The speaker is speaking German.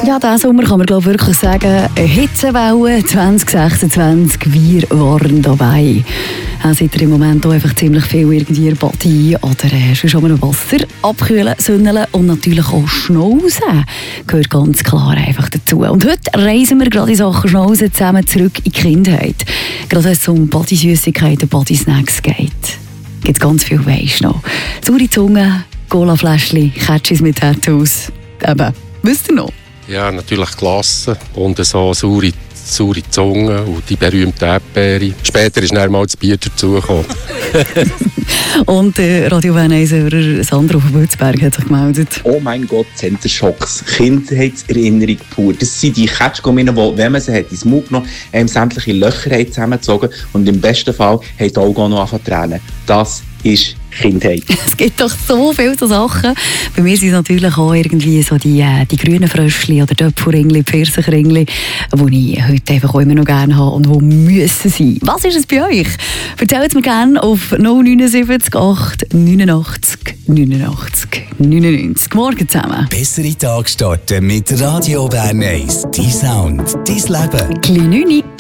Ja, diesen Sommer kann man wirklich sagen, Hitzewelle 2026, wir waren dabei. Seid ihr im Moment auch einfach ziemlich viel irgendwie in der Body oder schon mal Wasser abkühlen, sünneln und natürlich auch Schnauzen gehört ganz klar einfach dazu. Und heute reisen wir gerade in Sachen Schnauzen zusammen zurück in die Kindheit. Gerade wenn es um Bodysüssigkeiten und Bodysnacks geht. Gibt es ganz viel, weisst noch. Saure Zunge, Cola-Fläschchen, Catchies mit Tattoos. Eben, wisst ihr noch? Ja, natürlich Glasse und so saure Zunge und die berühmte Erdbeere. Später ist dann mal das Bier dazugekommen. Und Radio Bern-Hörer Sandra von Bützberg hat sich gemeldet. Oh mein Gott, Center Shocks. Kindheitserinnerung pur. Das sind die Ketschgumminnen, die, wenn man sie hat, ins Mund genommen sämtliche Löcher zusammengezogen und im besten Fall haben die Augen noch angefangen zu tränen. Das ist Kindheit. Es gibt doch so viele so Sachen. Bei mir sind es natürlich auch irgendwie so die grünen Fröschli oder Töpfelringli, Pfirsichringli, die ich heute einfach auch immer noch gerne habe und die müssen sein. Was ist es bei euch? Erzählt es mir gerne auf 079 8 89 89 99. Morgen zusammen. Bessere Tag starten mit Radio Bern 1. Dein Sound, dein Leben. Klein 9.